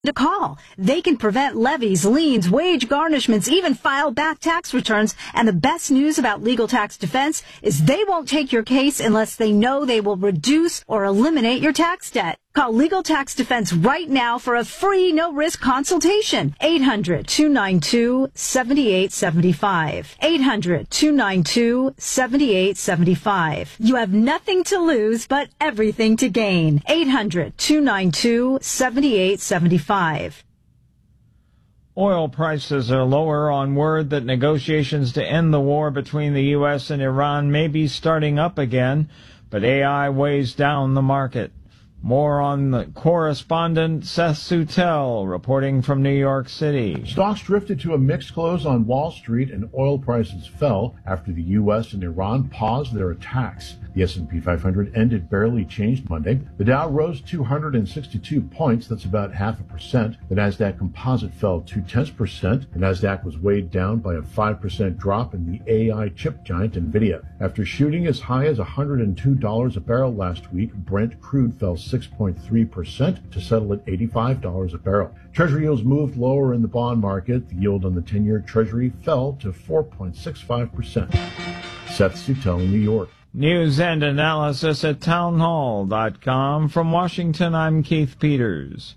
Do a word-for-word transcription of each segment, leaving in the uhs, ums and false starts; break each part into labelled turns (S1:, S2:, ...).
S1: to call. They can prevent levies, liens, wage garnishments, even file back tax returns. And the best news about Legal Tax Defense is they won't take your case unless they know they will reduce or eliminate your tax debt. Call Legal Tax Defense right now for a free, no-risk consultation. eight hundred, two nine two, seven eight seven five. eight hundred, two nine two, seven eight seven five. You have nothing to lose, but everything to gain. eight hundred, two nine two, seven eight seven five.
S2: Oil prices are lower on word that negotiations to end the war between the U S and Iran may be starting up again, but A I weighs down the market. More on the correspondent Seth Sutel reporting from New York City.
S3: Stocks drifted to a mixed close on Wall Street and oil prices fell after the U S and Iran paused their attacks. The S and P five hundred ended barely changed Monday. The Dow rose two hundred sixty-two points, that's about half a percent. The Nasdaq Composite fell two-tenths percent. The Nasdaq was weighed down by a five percent drop in the A I chip giant NVIDIA. After shooting as high as one hundred two dollars a barrel last week, Brent crude fell six point three percent to settle at eighty-five dollars a barrel. Treasury yields moved lower in the bond market. The yield on the ten-year Treasury fell to four point six five percent. Seth Sutel, New York.
S2: News and analysis at townhall dot com. From Washington, I'm Keith Peters.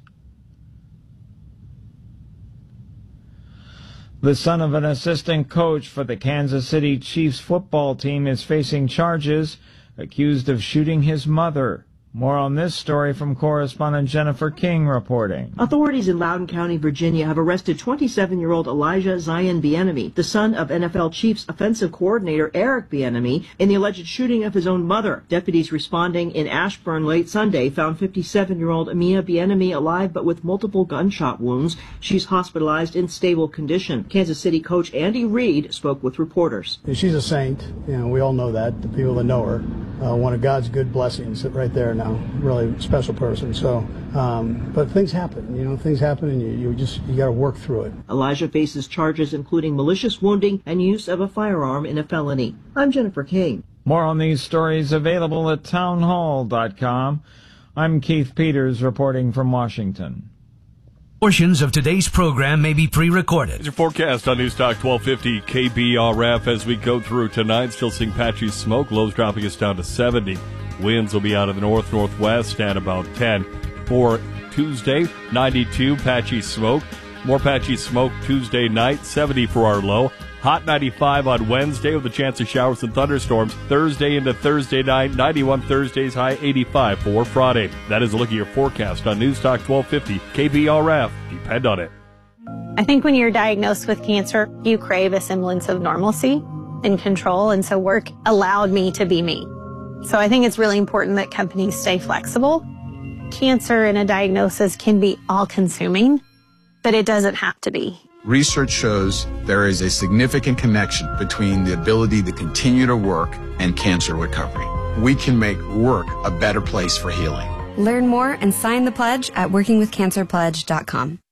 S2: The son of an assistant coach for the Kansas City Chiefs football team is facing charges, accused of shooting his mother. More on this story from correspondent Jennifer King reporting.
S4: Authorities in Loudoun County, Virginia have arrested twenty-seven-year-old Elijah Zion Bieniemy, the son of N F L Chiefs offensive coordinator Eric Bieniemy, in the alleged shooting of his own mother. Deputies responding in Ashburn late Sunday found fifty-seven-year-old Mia Bieniemy alive but with multiple gunshot wounds. She's hospitalized in stable condition. Kansas City coach Andy Reid spoke with reporters.
S5: She's a saint. You know, we all know that, the people that know her. Uh, one of God's good blessings right there now. Really special person. So, um, but things happen, you know, things happen and you, you just, you got to work through it.
S4: Elijah faces charges including malicious wounding and use of a firearm in a felony. I'm Jennifer King.
S2: More on these stories available at townhall dot com. I'm Keith Peters reporting from Washington.
S6: Portions of today's program may be pre-recorded.
S7: Here's your forecast on News Talk twelve fifty K B R F as we go through tonight. Still seeing patchy smoke. Lows dropping us down to seventy. Winds will be out of the north-northwest at about ten. For Tuesday, ninety-two, patchy smoke. More patchy smoke Tuesday night, seventy for our low. Hot ninety-five on Wednesday with a chance of showers and thunderstorms. Thursday into Thursday night, ninety-one Thursday's high, eighty-five for Friday. That is a look at your forecast on News Talk twelve fifty K B R F. Depend on it.
S8: I think when you're diagnosed with cancer, you crave a semblance of normalcy and control, and so work allowed me to be me. So I think it's really important that companies stay flexible. Cancer and a diagnosis can be all-consuming, but it doesn't have to be.
S9: Research shows there is a significant connection between the ability to continue to work and cancer recovery. We can make work a better place for healing.
S10: Learn more and sign the pledge at working with cancer pledge dot com.